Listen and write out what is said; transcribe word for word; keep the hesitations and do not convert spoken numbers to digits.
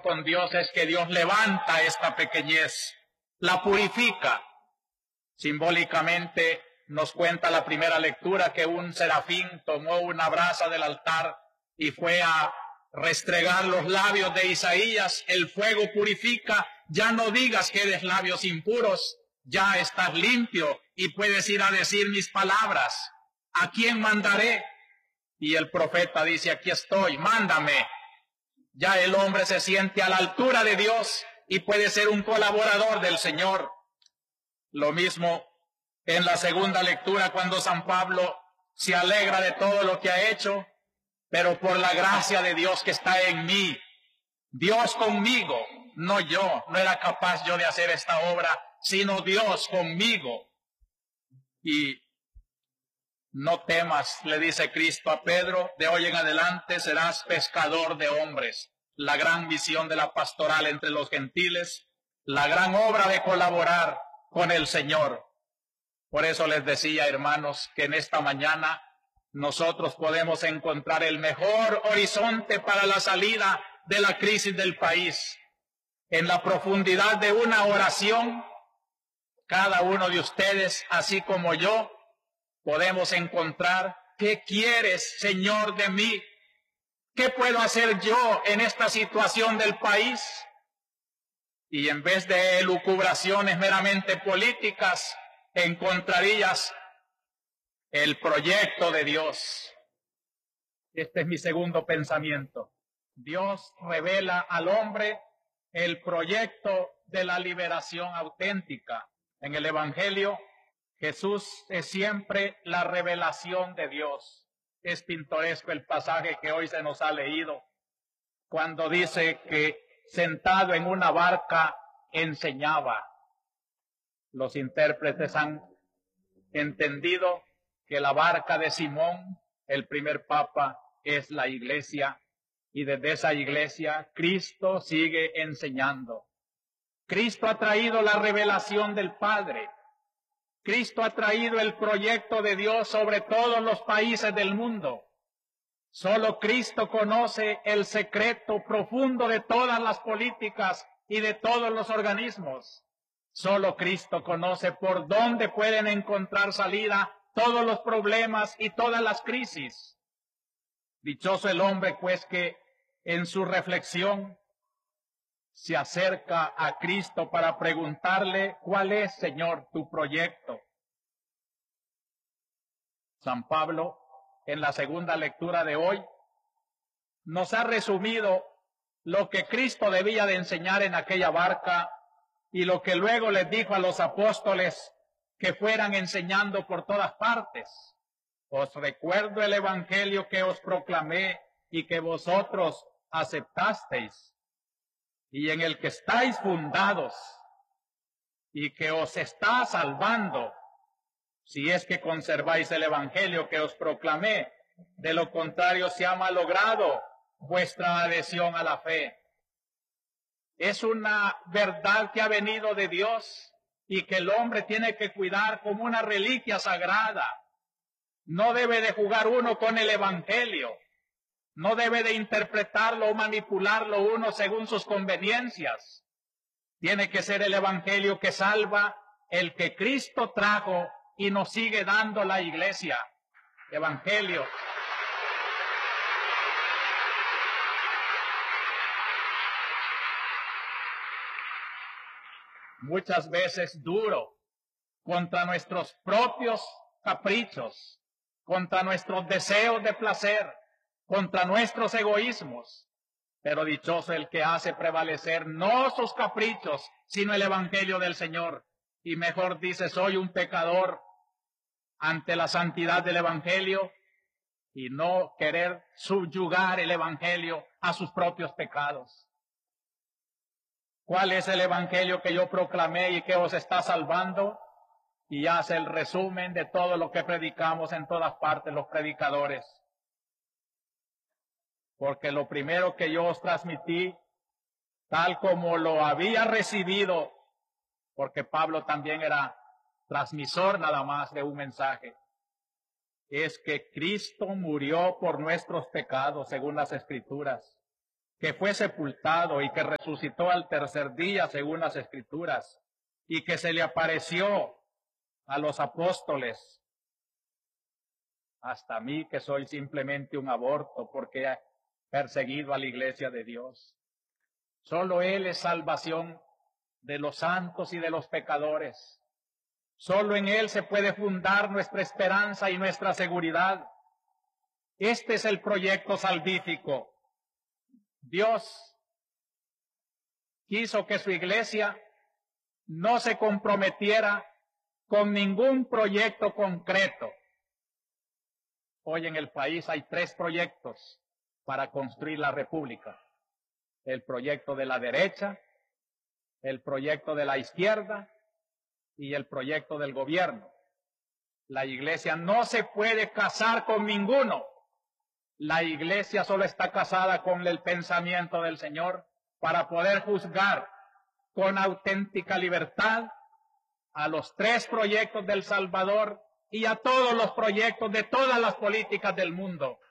con Dios es que Dios levanta esta pequeñez, la purifica. Simbólicamente nos cuenta la primera lectura que un serafín tomó una brasa del altar y fue a restregar los labios de Isaías. El fuego purifica, ya no digas que eres labios impuros, ya estás limpio y puedes ir a decir mis palabras. ¿A quién mandaré? Y el profeta dice, aquí estoy, mándame. Ya el hombre se siente a la altura de Dios y puede ser un colaborador del Señor. Lo mismo en la segunda lectura, cuando San Pablo se alegra de todo lo que ha hecho, pero por la gracia de Dios que está en mí, Dios conmigo, no yo, no era capaz yo de hacer esta obra, sino Dios conmigo. Y no temas, le dice Cristo a Pedro, de hoy en adelante serás pescador de hombres. La gran misión de la pastoral entre los gentiles, la gran obra de colaborar con el Señor. Por eso les decía, hermanos, que en esta mañana nosotros podemos encontrar el mejor horizonte para la salida de la crisis del país. En la profundidad de una oración, cada uno de ustedes, así como yo, podemos encontrar ¿qué quieres, Señor, de mí? ¿Qué puedo hacer yo en esta situación del país? Y en vez de elucubraciones meramente políticas, encontrarías el proyecto de Dios. Este es mi segundo pensamiento. Dios revela al hombre el proyecto de la liberación auténtica. En el Evangelio, Jesús es siempre la revelación de Dios. Es pintoresco el pasaje que hoy se nos ha leído, cuando dice que sentado en una barca enseñaba. Los intérpretes han entendido que la barca de Simón, el primer papa, es la iglesia, y desde esa iglesia Cristo sigue enseñando. Cristo ha traído la revelación del Padre. Cristo ha traído el proyecto de Dios sobre todos los países del mundo. Solo Cristo conoce el secreto profundo de todas las políticas y de todos los organismos. Solo Cristo conoce por dónde pueden encontrar salida todos los problemas y todas las crisis. Dichoso el hombre, pues, que en su reflexión se acerca a Cristo para preguntarle, ¿cuál es, Señor, tu proyecto? San Pablo, en la segunda lectura de hoy, nos ha resumido lo que Cristo debía de enseñar en aquella barca y lo que luego les dijo a los apóstoles que fueran enseñando por todas partes. Os recuerdo el evangelio que os proclamé y que vosotros aceptasteis, y en el que estáis fundados, y que os está salvando, si es que conserváis el evangelio que os proclamé. De lo contrario, se ha malogrado vuestra adhesión a la fe. Es una verdad que ha venido de Dios y que el hombre tiene que cuidar como una reliquia sagrada. No debe de jugar uno con el evangelio. No debe de interpretarlo o manipularlo uno según sus conveniencias. Tiene que ser el evangelio que salva, el que Cristo trajo y nos sigue dando la iglesia. Evangelio. Muchas veces duro contra nuestros propios caprichos, contra nuestros deseos de placer, contra nuestros egoísmos. Pero dichoso el que hace prevalecer no sus caprichos, sino el evangelio del Señor. Y mejor dice, soy un pecador ante la santidad del evangelio, y no querer subyugar el evangelio a sus propios pecados. ¿Cuál es el evangelio que yo proclamé y que os está salvando? Y hace el resumen de todo lo que predicamos en todas partes los predicadores. Porque lo primero que yo os transmití, tal como lo había recibido, porque Pablo también era transmisor nada más de un mensaje, es que Cristo murió por nuestros pecados, según las Escrituras, que fue sepultado y que resucitó al tercer día según las Escrituras, y que se le apareció a los apóstoles, hasta a mí que soy simplemente un aborto porque he perseguido a la iglesia de Dios. Solo Él es salvación de los santos y de los pecadores. Solo en Él se puede fundar nuestra esperanza y nuestra seguridad. Este es el proyecto salvífico. Dios quiso que su iglesia no se comprometiera con ningún proyecto concreto. Hoy en el país hay tres proyectos para construir la república: el proyecto de la derecha, el proyecto de la izquierda y el proyecto del gobierno. La iglesia no se puede casar con ninguno. La iglesia solo está casada con el pensamiento del Señor para poder juzgar con auténtica libertad a los tres proyectos del Salvador y a todos los proyectos de todas las políticas del mundo.